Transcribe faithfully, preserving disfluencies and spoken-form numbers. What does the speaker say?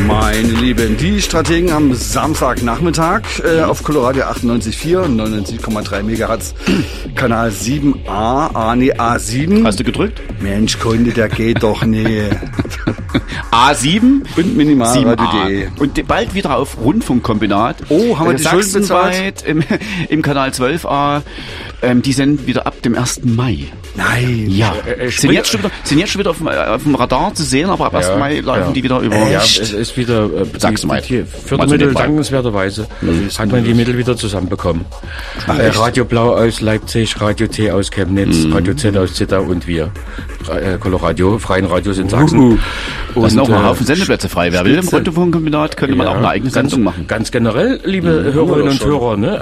Meine Lieben, die Strategen am Samstagnachmittag äh, auf Coloradio achtundneunzig Komma vier und neunundneunzig Komma drei Megahertz, Kanal sieben A, ah, nee, A sieben. Hast du gedrückt? Mensch, Kunde, der geht doch nicht. A sieben und minimalradio punkt de. Und bald wieder auf Rundfunkkombinat. Oh, haben wir die Schulden bezahlt? Sachsenweit im, im Kanal zwölf A. Ähm, die senden wieder ab dem ersten Mai. Nein. Ja. Äh, äh, sind, jetzt schon wieder, sind jetzt schon wieder auf dem, auf dem Radar zu sehen, aber ab ersten Ja, Mai laufen ja. die wieder über. Ja, es ist wieder äh, Sachsenweit. die, die Fördermittel dankenswerterweise mhm. hat man die Mittel wieder zusammenbekommen. Äh, Radio Blau aus Leipzig, Radio T aus Chemnitz, mhm. Radio Z aus Zittau und wir. Äh, Coloradio, freien Radios in Sachsen. Uh, und da sind auch noch ein Haufen Sendeplätze frei. Wer will im Rundfunkkombinat, könnte man ja, auch eine eigene ganz, Sendung machen. Ganz generell, liebe mhm. Hörerinnen und Hörer, ne?